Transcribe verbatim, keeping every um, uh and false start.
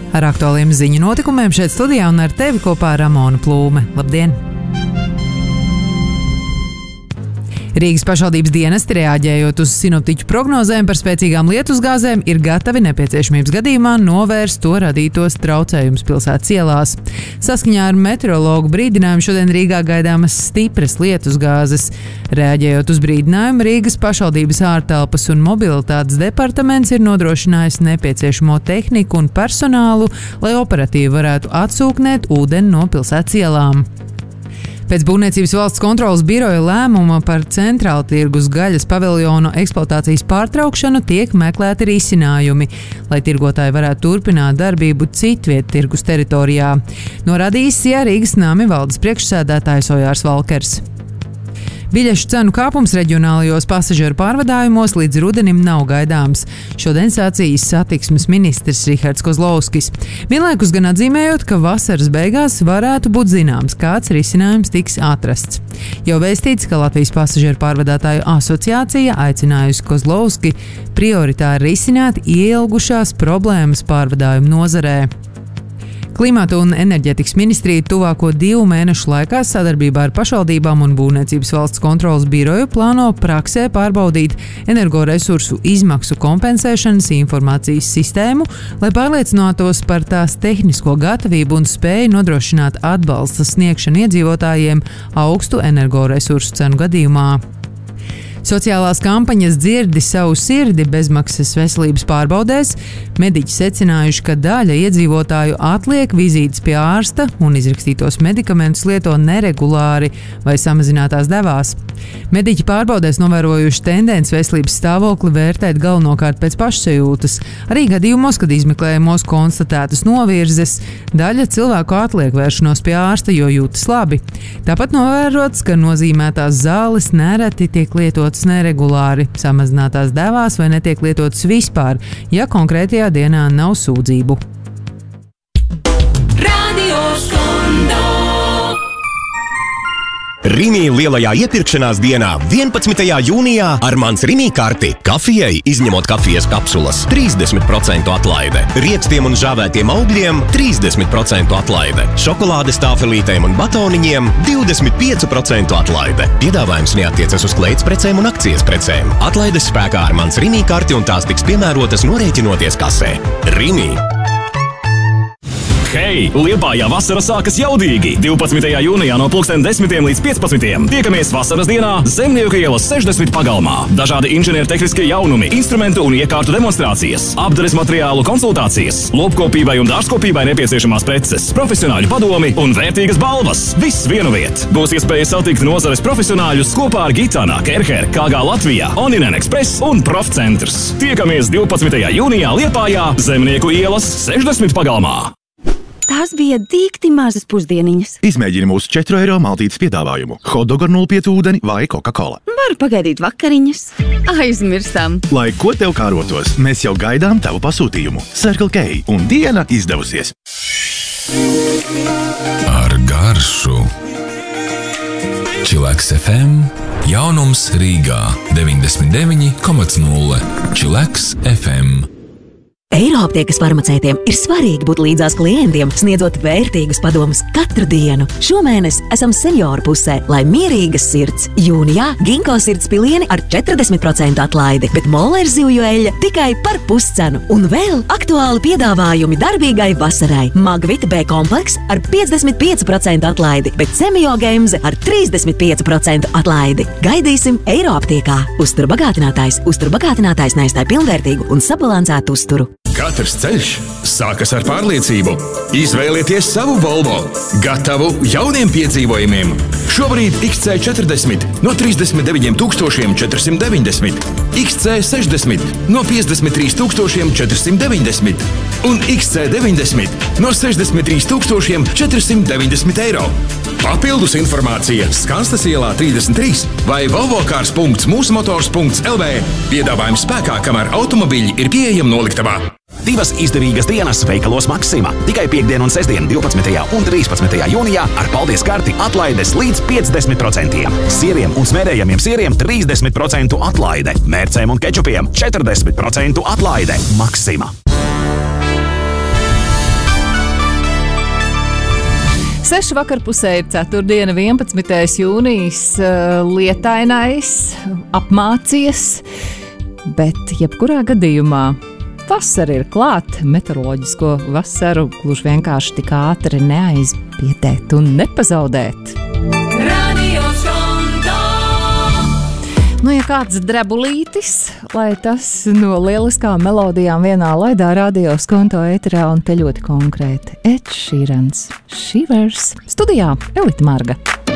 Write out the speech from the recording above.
Ar aktuāliem ziņu notikumiem šeit studijā un ar tevi kopā Ramona Plūme. Labdien! Rīgas pašvaldības dienesti, reaģējot uz sinoptiķu prognozēm par spēcīgām lietusgāzēm, ir gatavi nepieciešamības gadījumā novērst to radītos traucējumus pilsētas ielās. Saskaņā ar meteorologu brīdinājumu šodien Rīgā gaidāmas stipras lietusgāzes. Reaģējot uz brīdinājumu, Rīgas pašvaldības ārtelpas un mobilitātes departaments ir nodrošinājis nepieciešamo tehniku un personālu, lai operatīvi varētu atsūknēt ūdeni no pilsētas ielām. Pēc Būvniecības valsts kontroles biroja lēmuma par centrāla tirgus gaļas paviljonu eksploatācijas pārtraukšanu tiek meklēti risinājumi, lai tirgotāji varētu turpināt darbību citviet tirgus teritorijā, norādījis Rīgas Nami valdes priekšsēdētājs Ojārs Valkers. Biļešu cenu kāpums reģionālajos pasažieru pārvadājumos līdz rudenim nav gaidāms. Šodien sacījis satiksmes ministrs Rihards Kozlovskis. Vienlaikus gan atzīmējot, ka vasaras beigās varētu būt zināms, kāds risinājums tiks atrasts. Jau vēstīts, ka Latvijas pasažieru pārvadātāju asociācija aicinājusi Kozlovski prioritāri risināt ieilgušās problēmas pārvadājumu nozarē. Klimata un enerģētikas ministrija tuvāko divu mēnešu laikā sadarbībā ar pašvaldībām un Būvniecības valsts kontroles biroju plāno praksē pārbaudīt energoresursu izmaksu kompensēšanas informācijas sistēmu, lai pārliecinātos par tās tehnisko gatavību un spēju nodrošināt atbalsta sniegšanu iedzīvotājiem augstu energoresursu cenu gadījumā. Sociālās kampaņas Dzirdi savu sirdi bezmaksas veselības pārbaudēs mediķi secinājuši, ka daļa iedzīvotāju atliek vizītes pie ārsta un izrakstītos medikamentus lieto neregulāri vai samazinātās devās. Mediķi pārbaudēs novērojuši tendenci veselības stāvokli vērtēt galvenokārt pēc pašsajūtas. Arī gadījumos, kad izmeklējumos konstatētas novirzes, daļa cilvēku atliek vēršanos pie ārsta, jo jūtas labi. Tāpat novērots, ka nozīmētās zāles nereti tiek lietotas neregulāri, samazinātās devās vai netiek lietotas vispār, ja konkrētajā dienā nav sūdzību. Radio Skondo. Rimi lielajā iepirkšanās dienā vienpadsmitajā jūnijā ar mans Rimi karti kafijai, izņemot kafijas kapsulas, trīsdesmit procentu atlaide, riekstiem un žāvētiem augļiem trīsdesmit procentu atlaide, šokolādes tāfelītēm un batoniņiem divdesmit pieci procentu atlaide. Piedāvājums neattiecas uz kleitas precēm un akcijas precēm. Atlaides spēkā ar mans Rimi karti un tās tiks piemērotas norēķinoties kasē. Rimi! Hei! Liepājā vasara sākas jaudīgi! divpadsmitajā jūnijā no pulksten desmitiem līdz piecpadsmitiem tiekamies vasaras dienā Zemnieku ielas sešdesmit pagalmā. Dažādi inženiertehniskie jaunumi, instrumentu un iekārtu demonstrācijas, apdares materiālu konsultācijas, lopkopībai un dārzkopībai nepieciešamās preces, profesionāļu padomi un vērtīgas balvas. Viss vienu viet. Būs iespēja satikt nozares profesionāļus kopā ar Gitana, Kerher, K G Latvijā, Oninen Express un Profcentrs. Tiekamies divpadsmitajā jūnijā Liepājā Zemnieku ielas sešdesmit pagalmā. Tās bija dīkti mazas pusdieniņas. Izmēģini mūsu četru eiro maltītes piedāvājumu. Hotdog ar nulle pieci ūdeni vai Coca-Cola. Varu pagaidīt vakariņas. Aizmirstam. Lai ko tev kārotos, mēs jau gaidām tavu pasūtījumu. Circle K un diena izdevusies. Ar garšu. Čileks F M. Jaunums Rīgā. deviņdesmit deviņi komats nulle. Čileks F M. Eiroaptiekas farmaceitiem ir svarīgi būt līdzās klientiem, sniedzot vērtīgus padomus katru dienu. Šomēnes esam senioru pusē, lai mierīgas sirds. Jūnijā Ginko sirds pilieni ar četrdesmit procentu atlaidi, bet Mollers zivju eļļa tikai par puscenu. Un vēl aktuāli piedāvājumi darbīgai vasarai. Magvita B kompleks ar piecdesmit pieci procenti atlaidi, bet Semio Gemze ar trīsdesmit pieci procenti atlaidi. Gaidīsim Eiroaptiekā. Uzturbagātinātājs, uzturbagātinātājs neizstāj pilnvērtīgu un sabalansētu uzturu. Katrs ceļš sākas ar pārliecību. Izvēlieties savu Volvo, gatavu jauniem piedzīvojumiem. Šobrīd X C četrdesmit no trīsdesmit deviņiem tūkstošiem četrsimt deviņdesmit, X C sešdesmit no piecdesmit trīs tūkstošiem četrsimt deviņdesmit un X C deviņdesmit no sešdesmit trīs tūkstošiem četrsimt deviņdesmit eiro. Papildus informācija Skanstas ielā trīsdesmit trīs vai volvocars punkts mūsmotors punkts L V. Piedāvājums spēkā, kamēr automobīļi ir pieejami noliktavā. Divas izdevīgas dienas veikalos Maksima. Tikai piekdien un sestdien divpadsmitajā un trīspadsmitajā jūnijā ar paldies karti atlaides līdz piecdesmit procentiem. Sieriem un smērējamiem sieriem trīsdesmit procentu atlaide. Mērcēm un kečupiem četrdesmit procentu atlaide. Maksima. Seši vakarpusē ir ceturtdiena, vienpadsmitais jūnijas, lietainais, apmācies, bet jebkurā gadījumā vasara ir klāt, meteoroloģisko vasaru gluži vienkārši tik ātri neaizbiedēt un nepazaudēt. Nu, ja kāds drebulītis, lai tas no lieliskām melodijām vienā laidā radio skonto ēterā un te ļoti konkrēti Ed Sheerans, Shivers, studijā Elita Marga.